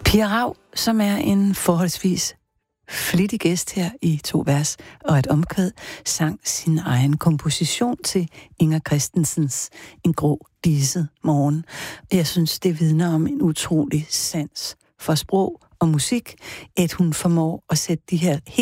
Pia Rau, som er en forholdsvis flittig gæst her i 2 vers og et omkvæd, sang sin egen komposition til Inger Christensens En grå diset morgen. Jeg synes, det vidner om en utrolig sans for sprog og musik, at hun formår at sætte de her helt